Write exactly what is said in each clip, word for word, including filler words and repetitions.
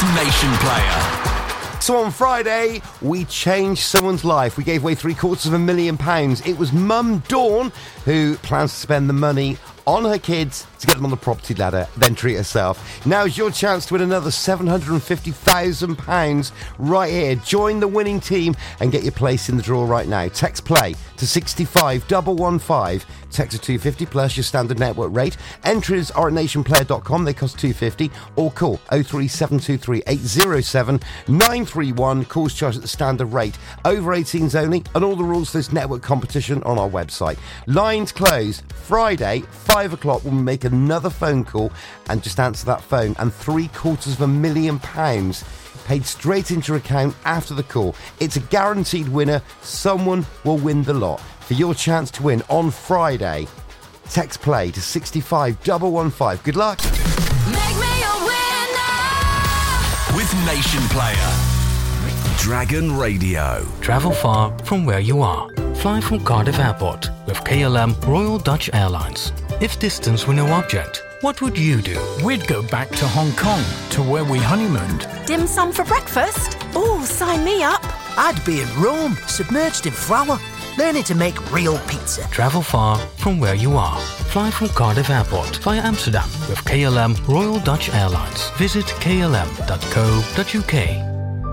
with Nation Player. So on Friday, we changed someone's life. We gave away three quarters of a million pounds. It was Mum Dawn who plans to spend the money on her kids to get them on the property ladder, then treat herself. Now's your chance to win another seven hundred fifty thousand pounds right here. Join the winning team and get your place in the draw right now. Text play to sixty-five one one five. Text to two fifty plus your standard network rate. Entries are at nation player dot com. They cost two fifty. Or call oh three seven two three eight oh seven nine three one. Calls charged at the standard rate. Over eighteens only. And all the rules for this network competition on our website. Lines close Friday, five o'clock. We'll make another phone call and just answer that phone. And three quarters of a million pounds paid straight into your account after the call. It's a guaranteed winner. Someone will win the lot. For your chance to win on Friday, text play to sixty-five one one five. Good luck. Make me a winner with Nation Player. Dragon Radio. Travel far from where you are. Fly from Cardiff Airport with K L M Royal Dutch Airlines. If distance were no object, what would you do? We'd go back to Hong Kong, to where we honeymooned. Dim sum for breakfast? Oh, sign me up. I'd be in Rome, submerged in flour, learning to make real pizza. Travel far from where you are. Fly from Cardiff Airport via Amsterdam with K L M Royal Dutch Airlines. Visit k l m dot co dot u k.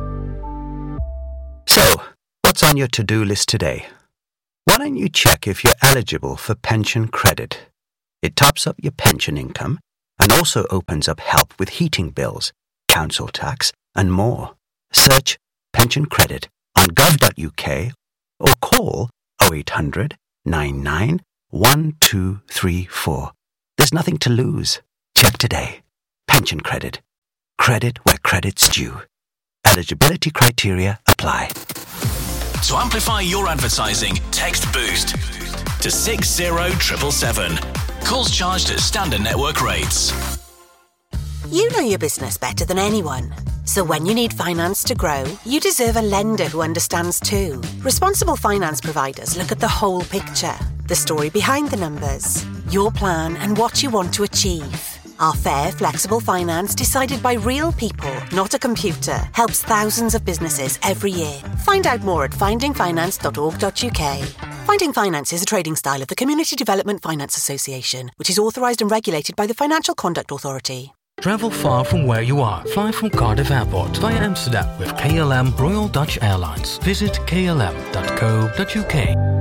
So, what's on your to-do list today? Why don't you check if you're eligible for pension credit? It tops up your pension income and also opens up help with heating bills, council tax, and more. Search pension credit on gov dot u k or call oh eight hundred nine nine one two three four. There's nothing to lose. Check today. Pension credit. Credit where credit's due. Eligibility criteria apply. To amplify your advertising, text BOOST to six zero seven seven seven. Calls charged at standard network rates. You know your business better than anyone. So when you need finance to grow, you deserve a lender who understands too. Responsible finance providers look at the whole picture, the story behind the numbers, your plan and what you want to achieve. Our fair, flexible finance decided by real people, not a computer, helps thousands of businesses every year. Find out more at finding finance dot org dot u k. Finding Finance is a trading style of the Community Development Finance Association, which is authorised and regulated by the Financial Conduct Authority. Travel far from where you are. Fly from Cardiff Airport via Amsterdam with K L M Royal Dutch Airlines. Visit k l m dot co dot u k.